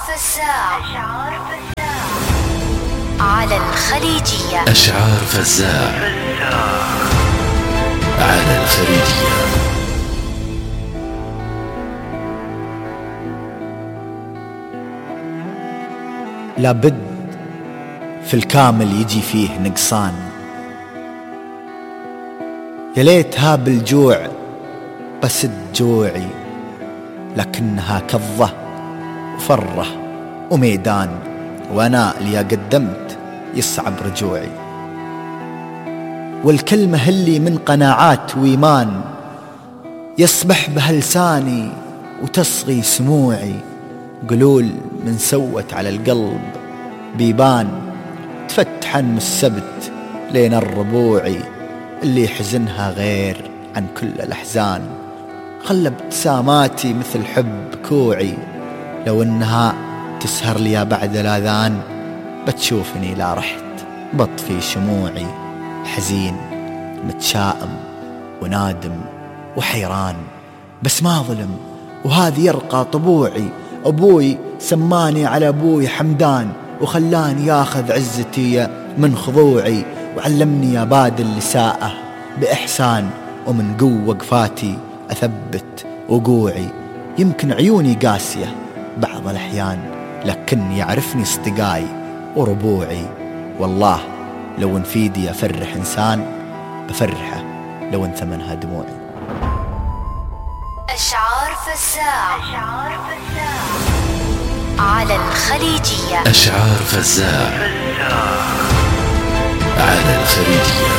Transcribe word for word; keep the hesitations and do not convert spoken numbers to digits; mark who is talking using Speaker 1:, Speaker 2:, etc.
Speaker 1: فزاع على الخليجية.
Speaker 2: أشعار فزاع على الخليجية.
Speaker 3: لابد في الكامل يجي فيه نقصان، يا ليتها بالجوع بسد جوعي، لكنها كظة وفرة وميدان، وأنا اللي قدمت يصعب رجوعي. والكلمة اللي من قناعات وإيمان يصبح بها لساني وتصغي سموعي، قلول من سوت على القلب بيبان، تفتحن من السبت لين الربوعي، اللي حزنها غير عن كل الأحزان. خلى ابتساماتي مثل حب كوعي، لو انها تسهر لي بعد الأذان بتشوفني لا رحت بطفي شموعي، حزين متشائم ونادم وحيران، بس ما ظلم وهذه يرقى طبوعي. أبوي سماني على أبوي حمدان، وخلاني ياخذ عزتي من خضوعي، وعلمني يا بادل لساءه بإحسان، ومن قوة وقفاتي أثبت وقوعي. يمكن عيوني قاسية بعض الأحيان، لكن يعرفني اصطقاي وربوعي. والله لو انفيدي أفرح إنسان بفرحه لو انثمنها دموعي.
Speaker 1: أشعار فزاع على الخليجية.
Speaker 2: أشعار فزاع على الخليجية.